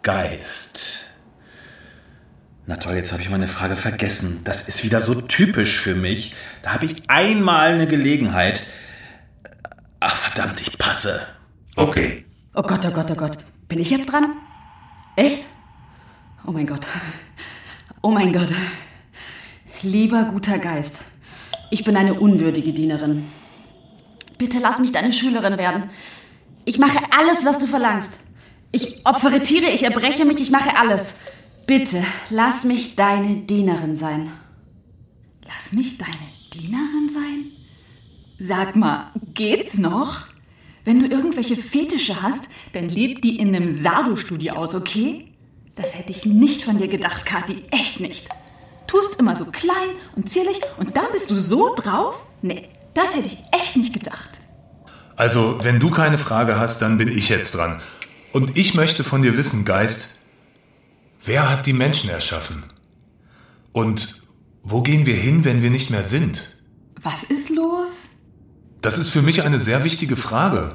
Geist. Na toll, jetzt habe ich meine Frage vergessen. Das ist wieder so typisch für mich. Da habe ich einmal eine Gelegenheit. Ach verdammt, ich passe. Okay. Oh Gott, oh Gott, oh Gott. Bin ich jetzt dran? Echt? Oh mein Gott. Oh mein Gott. Lieber guter Geist, ich bin eine unwürdige Dienerin. Bitte lass mich deine Schülerin werden. Ich mache alles, was du verlangst. Ich opfere Tiere, ich erbreche mich, ich mache alles. Bitte, lass mich deine Dienerin sein. Lass mich deine Dienerin sein? Sag mal, geht's noch? Wenn du irgendwelche Fetische hast, dann lebt die in einem Sado-Studio aus, okay? Das hätte ich nicht von dir gedacht, Kathi, echt nicht. Tust immer so klein und zierlich und dann bist du so drauf? Nee, das hätte ich echt nicht gedacht. Also, wenn du keine Frage hast, dann bin ich jetzt dran. Und ich möchte von dir wissen, Geist, wer hat die Menschen erschaffen? Und wo gehen wir hin, wenn wir nicht mehr sind? Was ist los? Das ist für mich eine sehr wichtige Frage.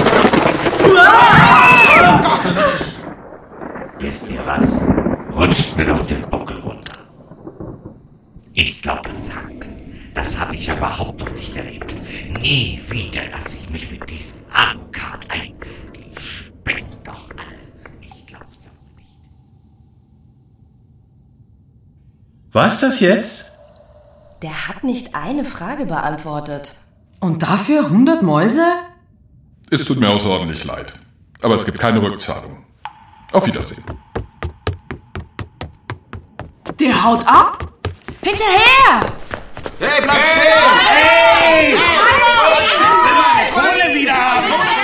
Wisst ihr was? Rutscht mir doch den Buckel runter. Ich glaube, es hackt. Das habe ich ja überhaupt noch nicht erlebt. Nie wieder lasse ich mich mit diesem Alucard ein. Die spinnen doch alle. Ich glaub's auch nicht. Was das jetzt? Der hat nicht eine Frage beantwortet. Und dafür 100 Mäuse? Es tut mir außerordentlich leid. Aber es gibt keine Rückzahlung. Auf Wiedersehen. Der haut ab? Hinterher! Hey, bleib stehen! Hey! Kohle wieder!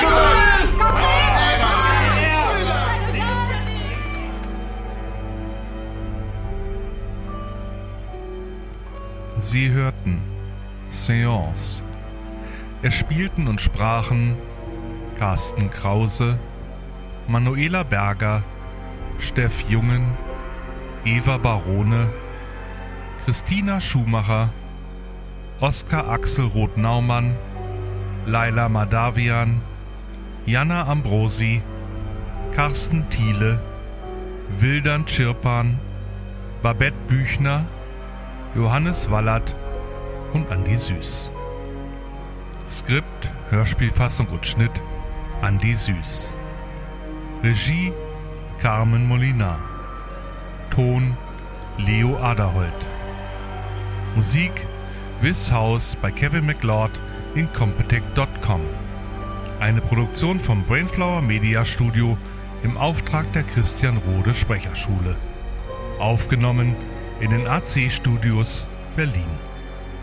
Sie hörten Seance. Es spielten und sprachen Carsten Krause, Manuela Berger, Steff Jungen, Eva Barone, Christina Schumacher, Oskar Axel Roth-Naumann, Laila Madavian, Jana Ambrosi, Carsten Thiele, Wildern Schirpan, Babette Büchner, Johannes Wallert und Andi Süß. Skript, Hörspielfassung und Schnitt Andi Süß. Regie Carmen Molinar. Ton Leo Aderholt. Musik This House bei Kevin MacLeod in Compotech.com. Eine Produktion vom Brainflower Media Studio im Auftrag der Christian Rode Sprecherschule. Aufgenommen in den AC Studios Berlin.